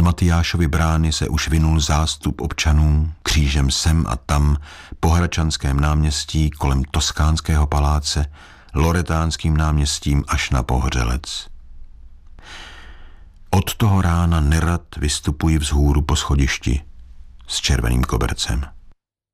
Matyášovy brány se už vinul zástup občanů křížem sem a tam po Hradčanském náměstí kolem Toskánského paláce, Loretánským náměstím až na Pohřelec. Od toho rána nerad vystupuji vzhůru po schodišti s červeným kobercem.